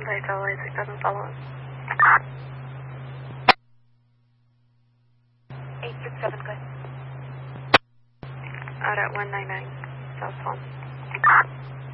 plate, Delta 6000, follow us. 867, good. Out at 199, South Palm.